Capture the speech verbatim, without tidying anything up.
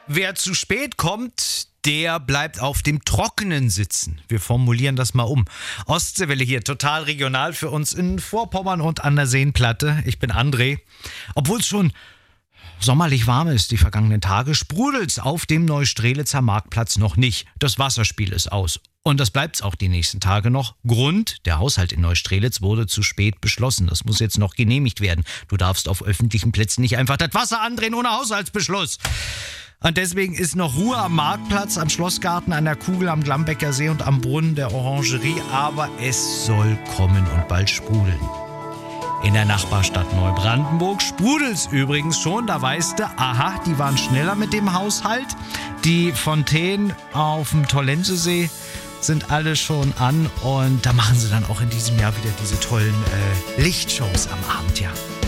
Wer zu spät kommt, der bleibt auf dem Trockenen sitzen. Wir formulieren das mal um. Ostseewelle hier, total regional für uns in Vorpommern und an der Seenplatte. Ich bin André. Obwohl es schon sommerlich warm ist die vergangenen Tage, sprudelt's auf dem Neustrelitzer Marktplatz noch nicht. Das Wasserspiel ist aus. Und das bleibt's auch die nächsten Tage noch. Grund, der Haushalt in Neustrelitz wurde zu spät beschlossen. Das muss jetzt noch genehmigt werden. Du darfst auf öffentlichen Plätzen nicht einfach das Wasser andrehen ohne Haushaltsbeschluss. Und deswegen ist noch Ruhe am Marktplatz, am Schlossgarten, an der Kugel, am Glambecker See und am Brunnen der Orangerie. Aber es soll kommen und bald sprudeln. In der Nachbarstadt Neubrandenburg sprudelt's übrigens schon. Da weißt du, aha, die waren schneller mit dem Haushalt. Die Fontänen auf dem Tollensesee sind alle schon an. Und da machen sie dann auch in diesem Jahr wieder diese tollen äh, Lichtshows am Abend, ja.